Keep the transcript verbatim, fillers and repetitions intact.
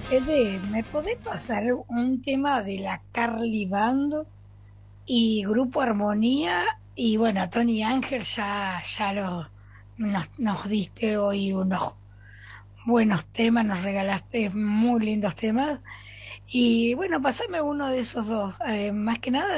Fede, ¿me podés pasar un tema de la Carly Band y Grupo Armonía? Y bueno, Tony Ángel ya, ya lo, nos, nos diste hoy unos buenos temas, nos regalaste muy lindos temas. Y bueno, pasame uno de esos dos. Eh, más que nada